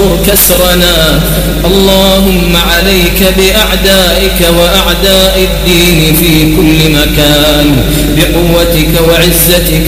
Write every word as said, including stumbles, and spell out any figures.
واجبر كسرنا. اللهم عليك بأعدائك وأعداء الدين في كل مكان، بقوتك وعزتك